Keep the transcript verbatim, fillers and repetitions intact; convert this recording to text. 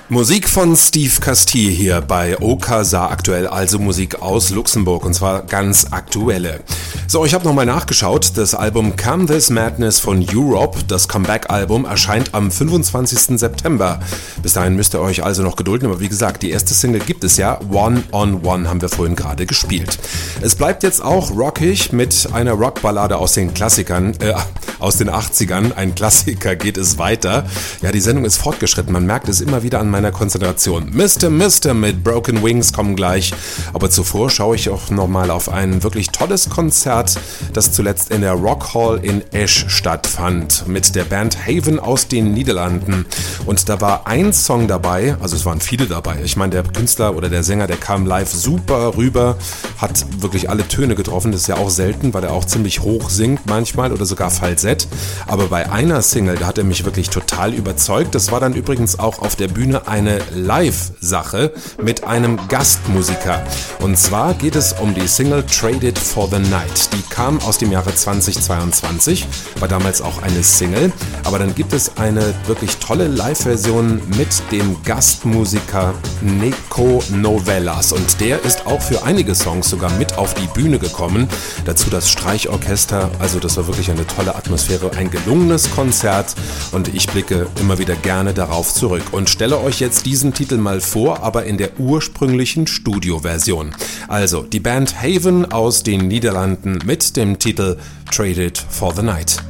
Musik von Steve Castille hier bei Okasa aktuell, also Musik aus Luxemburg und zwar ganz aktuelle. So, ich habe nochmal nachgeschaut, das Album Come This Madness von Europe, das Comeback-Album, erscheint am fünfundzwanzigsten September. Bis dahin müsst ihr euch also noch gedulden, aber wie gesagt, die erste Single gibt es ja, One on One haben wir vorhin gerade gespielt. Es bleibt jetzt auch rockig mit einer Rockballade aus den Klassikern, äh, aus den achtzigern, ein Klassiker geht es weiter. Ja, die Sendung ist fortgeschritten, man merkt es immer wieder an meiner Konzentration. Mister Mister mit Broken Wings kommen gleich, aber zuvor schaue ich auch nochmal auf ein wirklich tolles Konzert, das zuletzt in der Rock Hall in Esch stattfand, mit der Band Haven aus den Niederlanden. Und da war ein Song dabei, also es waren viele dabei. Ich meine, der Künstler oder der Sänger, der kam live super rüber, hat wirklich alle Töne getroffen, das ist ja auch selten, weil er auch ziemlich hoch singt manchmal oder sogar Falsett. Aber bei einer Single, da hat er mich wirklich total überzeugt. Das war dann übrigens auch auf der Bühne eine Live-Sache mit einem Gastmusiker. Und zwar geht es um die Single Traded for the Night. Die kam aus dem Jahre zweitausendzweiundzwanzig, war damals auch eine Single. Aber dann gibt es eine wirklich tolle Live-Version mit dem Gastmusiker Nico Novellas. Und der ist auch für einige Songs sogar mit auf die Bühne gekommen. Dazu das Streichorchester. Also das war wirklich eine tolle Atmosphäre, ein gelungenes Konzert. Und ich blicke immer wieder gerne darauf zurück und stelle euch jetzt diesen Titel mal vor, aber in der ursprünglichen Studioversion. Also die Band Haven aus den Niederlanden mit dem Titel Traded for the Night.